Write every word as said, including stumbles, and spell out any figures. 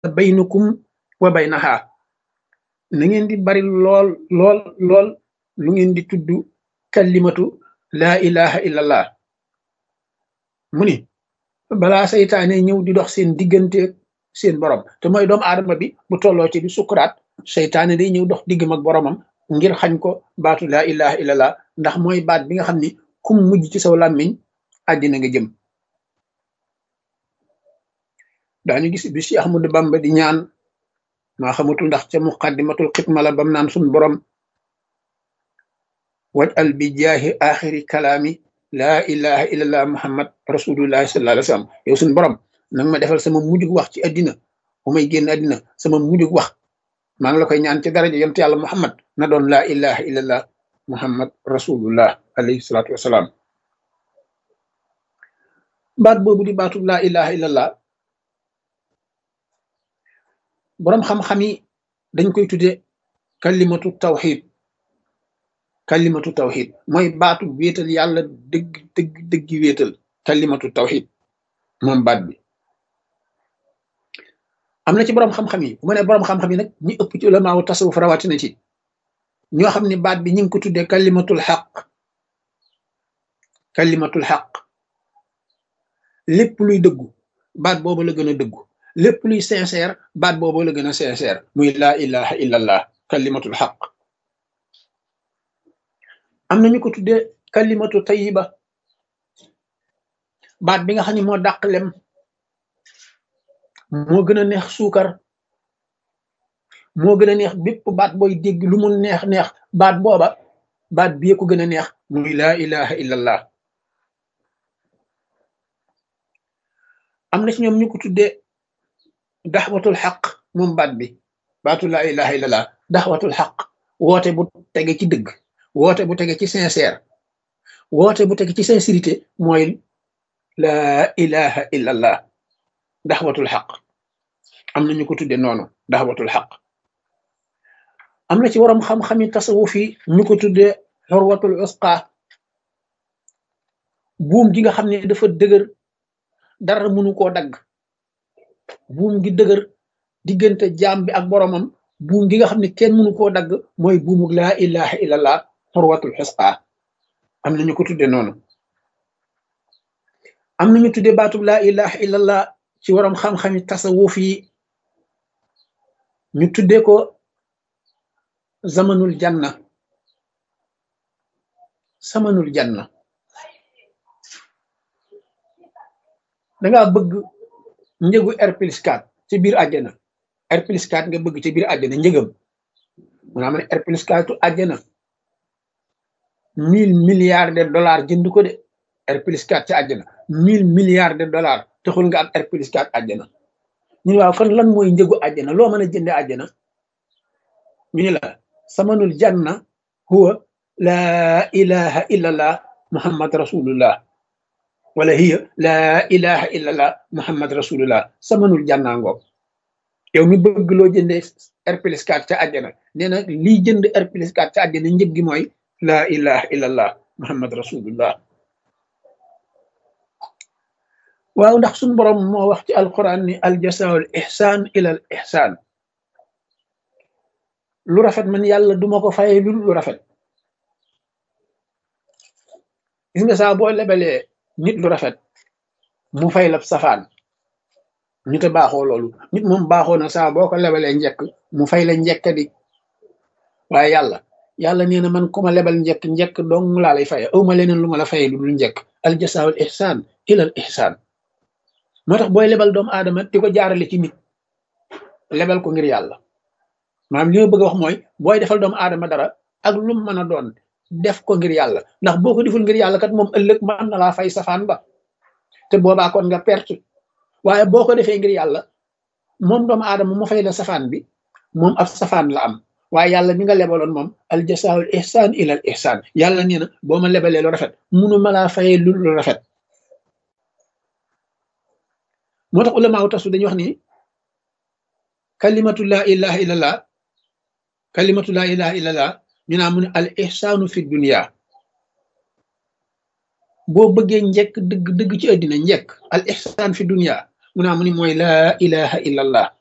baynakum wa baynaha na ngeen di bari lool lool lool lu ngeen di tudd kalimatu laa ilaha illallah mu ni balaa saytaane ñëw di dox seen diggante seen borom te mooy doomu aadama bi bu tolloo ci di sukuraat saytaane day ñëw dox diggam ak boromam ngir xañ ko baatu laa ilaha illallah ndax mooy baat bi nga xam ni kum mujj ci saw làmmiñ àddina nga jëm daañu gis bi Cheikh Ahmadou Bamba di ñaan maa xamatul ndax ca muqaddimatul xitma la bam naan sun borom waj al bi jaahi axiri kalaami laa ilaha illallah muhammad rasulullahi sallallahu alayhi wa sallam yow suñ borom nag ma defal sama mujjug wax ci àddina bu may génn àddina sama mujjug wax maa ngi la koy ñaan ci daraja yonent yàlla muhammad na doon laa ilaha illallah muhammad rasulullah alayhi salatu wasalaam baat boobu di baatu laa ilaha illallah boroom xam-xam yi dañ koy tudde kalimatu tawxid kalimatu tawxid mooy baatu wéetal yàlla dëgg dëgg dëggi wéetal kalimatu tawxid moom baat bi am na ci boroom xam-xam yi bu ma ne boroom xam-xam yi nag ñi ëpp ci ulamaawu tasawuf rawatina ci ñoo xam ne baat bi ñu ngi ko tuddee kalimatul xaq kalimatul xaq lépp luy dëggu baat boobu la gën a dëggu lépp luy sincère baat boobu la gën a sincère muy laa ilaha illallah kalimatul xaq am na ñu ko tuddee kalimatu tayiba baat bi nga xam ne moo dàq lem moo gën a neex suukar moo gën a neex bépp baat booy dégg lu mu neex neex baat booba baat bi ko gën a neex muy laa ilaha illallah am na ci ñoom ñu ko tuddee daxwatul xaq moom baat bi baatu laa ilaha illallah daxwatul xaq woote bu tege ci dëgg woote bu tege ci sincère woote bu tege ci sincérité mooy laa ilaha illallah daxwatul xaq am na ñu ko tudde noonu daxwatul xaq am na ci waroom xam-xami tasawuf yi ñu ko tudde xurwatul usqa buum gi nga xam ne dafa dëgër dara mënu koo dagg buum gi dëgër diggante jaam bi ak boromam buum gi nga xam ne kenn mënu koo dagg mooy buumu laa ilaha illallah xurwatul usqa am na ñu ko tudde noonu am na ñu tudde baatub laa ilaha illallah ci waroom xam-xami tasawuf yi ñu tudde ko zamanul janna zamanul janna dangaa bëgg njëgu R plus quatre ci biir àjjana R plus quatre nga bëgg ci biir àjjana njëgam maanaam ne R plus quatre àjjana mille milliards de dollars jënd ko de R plus quatre ci àjjana mille milliards de dollars taxul nga am R plus quatre àjjana ñu ne waaw kon lan mooy njëgu àjjana loo mën a jënde àjjana ñu ne la samanul janna huwa laa ilaha illallah muhammad rasulullah wala hiya laa ilaha illallah muhammad rasulullah samanul janna ngoog yow mi bëgg loo jënde R plus quatre ca àjjana nee na lii jënd R plus quatre ca àjjana njëg gi mooy laa ilaha illallah muhammad rasulullah waaw ndax suñu borom moo wax ci alquran ni aljasaul ihsan ila al ihsan lu rafet man yàlla duma ko faye lu lu rafet gis nga saa boo lebalee nit lu rafet mu fay la safaan nit a baaxoo loolu nit moom baaxoo na saa boo ko lebalee njekk mu fay la njekk di waaye yàlla yàlla nee na man ku ma lebal njekk njekk dong laa lay faye awma leneen lu ma la faye lu dul njekk aljasaul ihsan ila al ihsan moo tax booy lebal doomu aadama di ko jaarale ci nit lebal ko ngir yàlla maanaam li ma bëgg a wax mooy booy defal doomu aadama dara ak lu mu mën a doon def ko ngir yàlla ndax boo ko deful ngir yàlla kat moom ëllëg mën na laa fay safaan ba te boobaa kon nga perte waaye boo ko defee ngir yàlla moom doomu aadama mu fay la safaan bi moom ab safaan la am waaye yàlla mi nga lebaloon moom al jasaa'ul ihsaan ila al ihsaan yàlla nee na boo ma lebalee lu rafet munu ma laa fayee lu lu rafet moo tax ulama tasu dañuy wax ni kalimatu laa ilaha illallah kalimatu laa ilaha illallah ñu naa mu ne al ihsaanu fi dunia boo bëggee njekk dëgg dëgg ci àddina njekk al ihsaan fi dunia mu naa mu ni mooy laa ilaha illallah